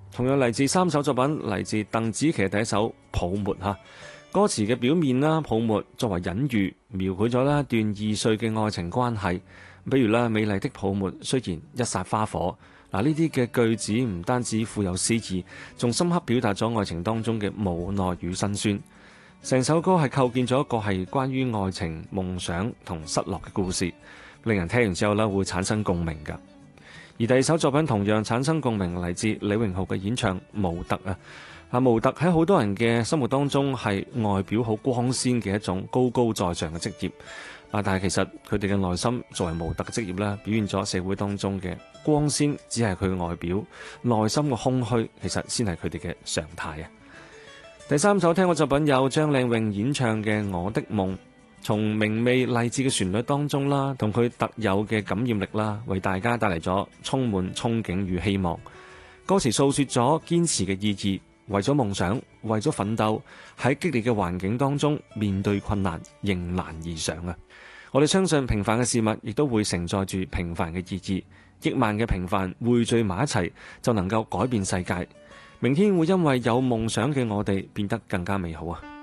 同樣嚟自三首作品，嚟自鄧紫棋嘅第一首《泡沫》嚇。歌詞嘅表面啦，泡沫作為隱喻，描繪咗一段易碎嘅愛情關係。比如啦，美麗的泡沫雖然一剎花火。嗱，呢啲嘅句子唔單止富有詩意，仲深刻表達咗愛情當中嘅無奈與辛酸。成首歌係構建咗一個係關於愛情、夢想同失落嘅故事，令人聽完之後咧會產生共鳴㗎。而第二首作品同樣產生共鳴，嚟自李榮浩嘅演唱《模特》啊。模特喺好多人嘅心目當中係外表好光鮮嘅一種高高在上嘅職業。但係其實佢哋嘅內心作為模特嘅職業咧，表現咗社會當中嘅光鮮，只係佢嘅外表，內心嘅空虛其實先係佢哋嘅常態啊。第三首聽過作品有張靚穎演唱嘅《我的夢》，從明媚勵志嘅旋律當中啦，同佢特有嘅感染力啦，為大家帶嚟咗充滿憧憬與希望。歌詞訴說咗堅持嘅意義，為咗夢想，為咗奮鬥，喺激烈嘅環境當中面對困難，迎難而上啊！我哋相信平凡嘅事物亦都會承載住平凡嘅意義，億萬嘅平凡匯聚埋一齊，就能夠改變世界。明天會因為有夢想嘅我哋變得更加美好啊！